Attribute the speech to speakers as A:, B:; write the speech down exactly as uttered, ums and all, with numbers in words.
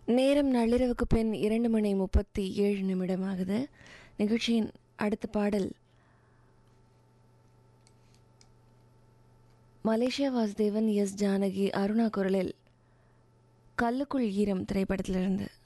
A: நேரம் நள்ளிரவுக்கு பின் இரண்டு மணி முப்பத்தி ஏழு நிமிடமாகுது. நிகழ்ச்சியின் அடுத்த பாடல் மலேசியா வாசுதேவன், எஸ் ஜானகி, அருணா குரலில் கல்லுக்குள் ஈரம் திரைப்படத்திலிருந்து.